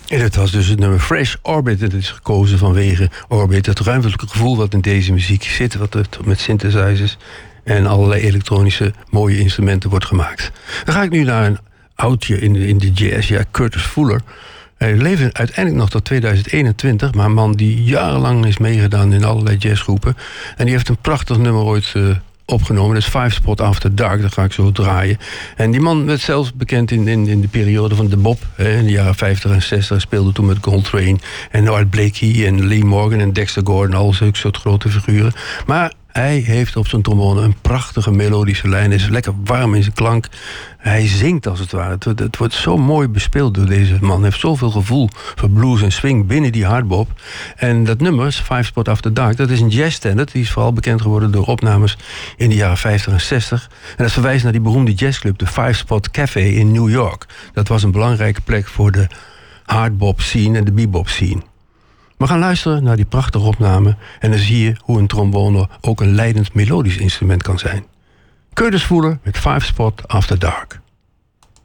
En het was dus het nummer Fresh Orbit. Het is gekozen vanwege Orbit. Het ruimtelijke gevoel wat in deze muziek zit. Wat er met synthesizers en allerlei elektronische mooie instrumenten wordt gemaakt. Dan ga ik nu naar een oudje in de jazz. Ja, Curtis Fuller. Hij leefde uiteindelijk nog tot 2021. Maar een man die jarenlang is meegedaan in allerlei jazzgroepen. En die heeft een prachtig nummer ooit opgenomen. Dat is Five Spot After Dark. Dat ga ik zo draaien. En die man werd zelfs bekend in de periode van de Bob. In de jaren 50 en 60. Hij speelde toen met Coltrane en Art Blakey en Lee Morgan en Dexter Gordon. Al zulke soort grote figuren. Maar hij heeft op zijn trombone een prachtige melodische lijn. Hij is lekker warm in zijn klank. Hij zingt als het ware. Het wordt zo mooi bespeeld door deze man. Hij heeft zoveel gevoel voor blues en swing binnen die hardbop. En dat nummer, Five Spot After Dark, dat is een jazzstandard. Die is vooral bekend geworden door opnames in de jaren 50 en 60. En dat verwijst naar die beroemde jazzclub, de Five Spot Café in New York. Dat was een belangrijke plek voor de hardbop scene en de bebop scene. We gaan luisteren naar die prachtige opname en dan zie je hoe een trombone ook een leidend melodisch instrument kan zijn. Curtis Fuller met Five Spot After Dark.